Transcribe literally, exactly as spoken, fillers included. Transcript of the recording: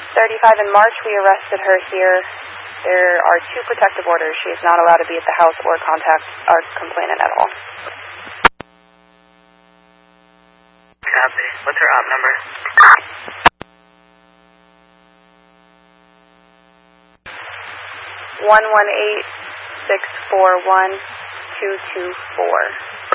thirty-five in March, we arrested her here. There are two protective orders. She is not allowed to be at the house or contact our complainant at all. Copy. What's her op number? One one eight six four one two two four.